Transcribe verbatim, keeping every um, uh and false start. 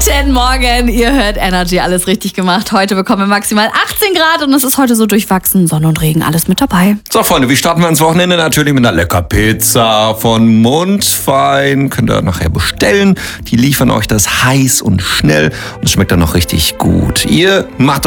Guten Morgen, ihr hört Energy, alles richtig gemacht. Heute bekommen wir maximal achtzehn Grad und es ist heute so durchwachsen, Sonne und Regen, alles mit dabei. So Freunde, wie starten wir ins Wochenende? Natürlich mit einer lecker Pizza von Mundfein. Könnt ihr nachher bestellen. Die liefern euch das heiß und schnell und es schmeckt dann noch richtig gut. Ihr macht